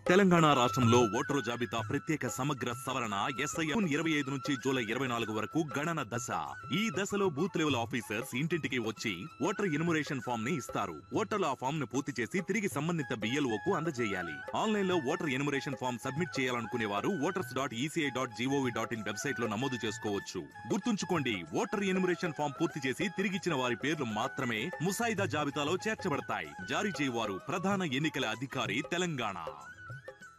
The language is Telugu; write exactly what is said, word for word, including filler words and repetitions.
తెలంగాణ రాష్ట్రంలో ఓటరు జాబితా ప్రత్యేక సమగ్ర సవరణ ఎస్ఐఎం ఇరవై ఐదు నుంచి జూలై ఇరవై నాలుగు వరకు గణన దశ. ఈ దశలో బూత్ లెవెల్ ఆఫీసర్స్ ఇంటింటికి వచ్చి ఓటర్ ఎన్యుమరేషన్ ఫామ్ ని ఇస్తారు. ఓటర్లు ఆ ఫామ్ ను పూర్తి చేసి తిరిగి సంబంధిత బిఎల్ఓ కు అందజేయాలి. ఆన్లైన్ లో ఓటర్ ఎన్యుమరేషన్ ఫామ్ సబ్మిట్ చేయాలనుకునే వారు voters dot ECI dot GOV dot in website లో నమోదు చేసుకోవచ్చు. గుర్తుంచుకోండి, ఓటర్ ఎన్యుమరేషన్ ఫామ్ పూర్తి చేసి తిరిగిచ్చిన వారి పేర్లు మాత్రమే ముసాయిదా జాబితాలో చేర్చబడతాయి. జారీ చేయవారు ప్రధాన ఎన్నికల అధికారి, తెలంగాణ.